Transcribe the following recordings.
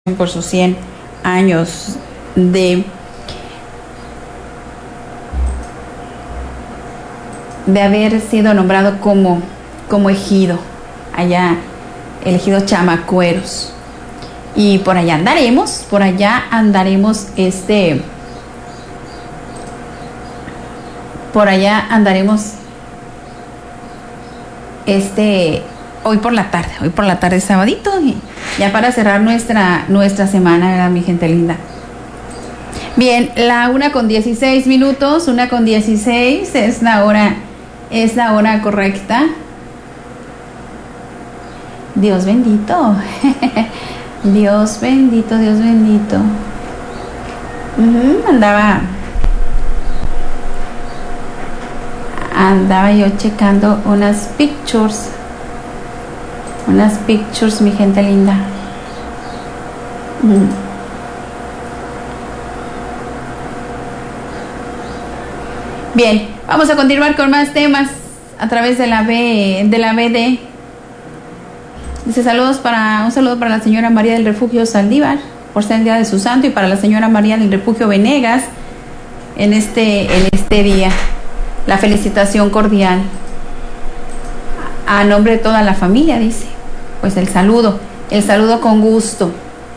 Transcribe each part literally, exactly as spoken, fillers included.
por sus cien años de, de haber sido nombrado como, como ejido, allá el ejido Chamacueros. Y por allá andaremos, por allá andaremos este, por allá andaremos este, hoy por la tarde, hoy por la tarde, sabadito, y ya para cerrar nuestra, nuestra semana, ¿verdad, mi gente linda? Bien, la una con dieciséis minutos, una con dieciséis es la hora, es la hora correcta. Dios bendito. Dios bendito, Dios bendito. Uh-huh, andaba andaba yo checando unas pictures unas pictures, mi gente linda. Uh-huh. Bien, vamos a continuar con más temas a través de la B de la B D. Dice saludos para un saludo para la señora María del Refugio Saldívar por ser el día de su santo, y para la señora María del Refugio Venegas en este en este día. La felicitación cordial a nombre de toda la familia, dice. Pues el saludo, el saludo con gusto.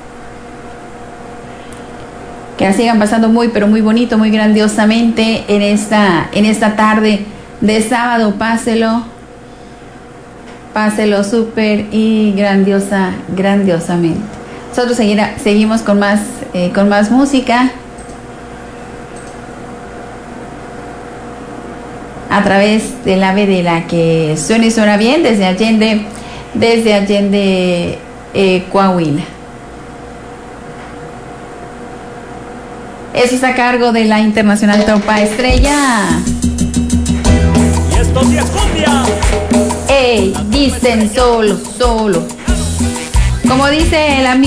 Que la sigan pasando muy pero muy bonito, muy grandiosamente en esta en esta tarde de sábado. Páselo. Páselo súper y grandiosa, grandiosamente. Nosotros seguirá, seguimos con más, eh, con más música a través del ave de la que suena y suena bien desde Allende, desde Allende, eh, Coahuila. Eso está a cargo de la Internacional Tropa Estrella. Y esto sí es cumbia. Ey, dicen solo, solo. Como dice el amigo.